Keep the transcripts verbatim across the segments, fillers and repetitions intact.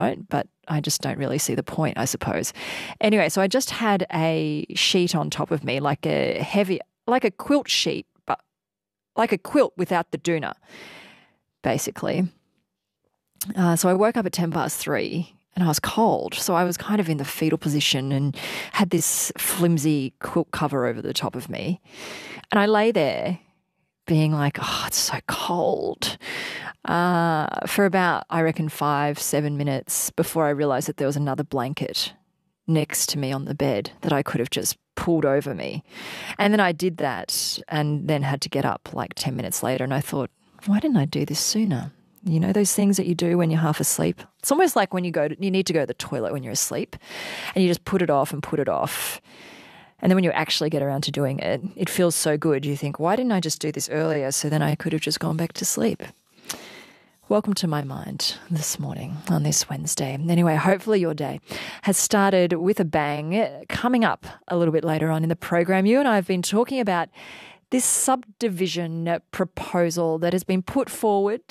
don't, but I just don't really see the point, I suppose. Anyway, so I just had a sheet on top of me, like a heavy, like a quilt sheet, but like a quilt without the doona, basically. Uh, so I woke up at ten past three and I was cold. So I was kind of in the fetal position and had this flimsy quilt cover over the top of me. And I lay there being like, oh, it's so cold, uh, for about, I reckon, five, seven minutes before I realised that there was another blanket next to me on the bed that I could have just pulled over me. And then I did that and then had to get up like ten minutes later and I thought, why didn't I do this sooner? You know, those things that you do when you're half asleep. It's almost like when you go to, you need to go to the toilet when you're asleep and you just put it off and put it off. And then when you actually get around to doing it, it feels so good. You think, why didn't I just do this earlier so then I could have just gone back to sleep? Welcome to my mind this morning on this Wednesday. Anyway, hopefully your day has started with a bang. Coming up a little bit later on in the program, you and I have been talking about this subdivision proposal that has been put forward.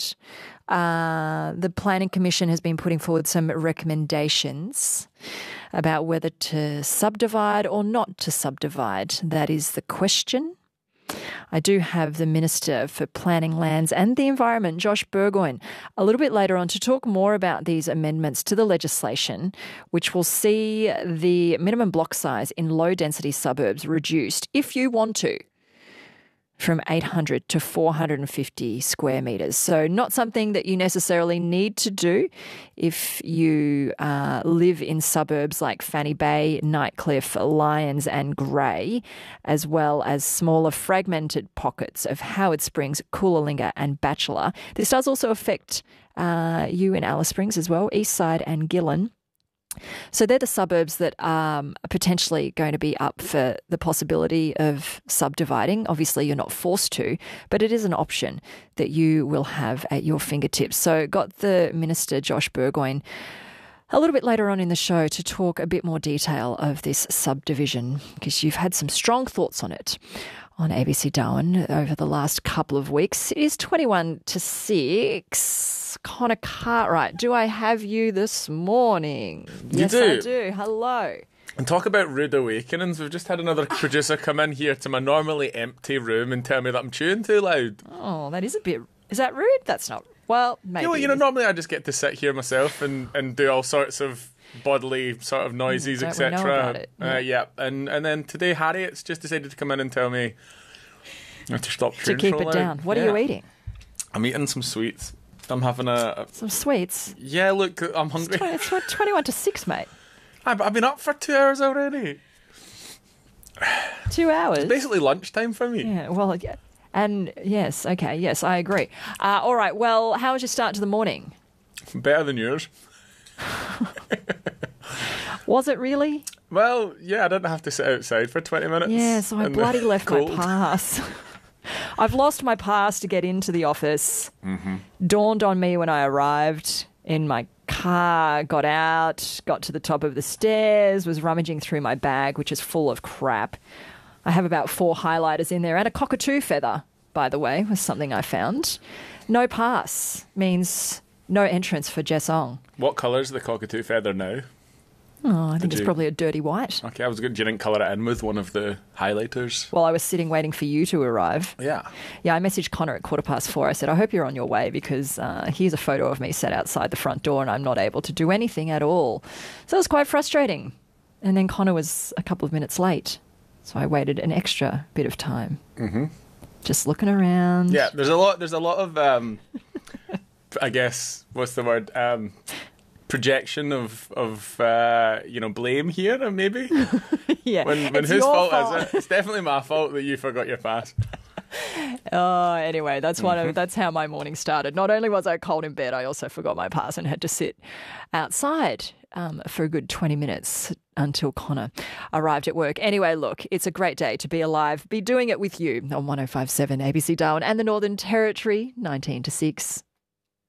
Uh, the Planning Commission has been putting forward some recommendations about whether to subdivide or not to subdivide. That is the question. I do have the Minister for Planning, Lands and the Environment, Josh Burgoyne, a little bit later on to talk more about these amendments to the legislation, which will see the minimum block size in low-density suburbs reduced, if you want to, from eight hundred to four hundred fifty square metres. So not something that you necessarily need to do if you uh, live in suburbs like Fanny Bay, Nightcliff, Lyons and Grey, as well as smaller fragmented pockets of Howard Springs, Coolalingga and Batchelor. This does also affect uh, you in Alice Springs as well, Eastside and Gillen. So they're the suburbs that um, are potentially going to be up for the possibility of subdividing. Obviously, you're not forced to, but it is an option that you will have at your fingertips. So got the Minister, Josh Burgoyne, a little bit later on in the show to talk a bit more detail of this subdivision, because you've had some strong thoughts on it on A B C Darwin over the last couple of weeks. It is twenty-one to six. Connor Cartwright, do I have you this morning? You yes, do. I do. Hello. And talk about rude awakenings. We've just had another producer come in here to my normally empty room and tell me that I'm chewing too loud. Oh, that is a bit... Is that rude? That's not... Well, maybe. You know, you know normally I just get to sit here myself and, and do all sorts of bodily sort of noises, Mm, et cetera. Don't we know about it? Yeah. Uh, yeah. And, and then today Harriet's just decided to come in and tell me to stop chewing To keep so it loud. down. What yeah. are you eating? I'm eating some sweets. I'm having a... a Some sweets? yeah, look, I'm hungry. It's, twenty, it's twenty-one to six, mate. I've, I've been up for two hours already. Two hours? It's basically lunchtime for me. Yeah, well, yeah. And yes, okay, yes, I agree. Uh, all right, well, how was your start to the morning? Better than yours. Was it really? Well, yeah, I didn't have to sit outside for twenty minutes. Yes, I in the bloody left cold. my pass. I've lost my pass to get into the office. Mm-hmm. Dawned on me when I arrived in my car, got out, got to the top of the stairs, was rummaging through my bag, which is full of crap. I have about four highlighters in there and a cockatoo feather, by the way, was something I found. No pass means no entrance for Jess Ong. What colour's the cockatoo feather now? Oh, I think Did it's you- probably a dirty white. Okay, I was good. You didn't colour it in with one of the highlighters. While I was sitting waiting for you to arrive. Yeah. Yeah, I messaged Connor at quarter past four. I said, I hope you're on your way because uh, here's a photo of me sat outside the front door and I'm not able to do anything at all. So it was quite frustrating. And then Connor was a couple of minutes late. So I waited an extra bit of time. Mm-hmm. Just looking around. Yeah, there's a lot. There's a lot of, um, I guess, what's the word? Um, projection of of uh, you know blame here, maybe. Yeah. When, when It's whose your fault, fault. is it? It's definitely my fault that you forgot your pass. Oh, anyway, that's one Mm-hmm. of that's how my morning started. Not only was I cold in bed, I also forgot my pass and had to sit outside um, for a good twenty minutes until Connor arrived at work. Anyway, look, it's a great day to be alive. Be doing it with you on one oh five point seven A B C Darwin and the Northern Territory, nineteen to six.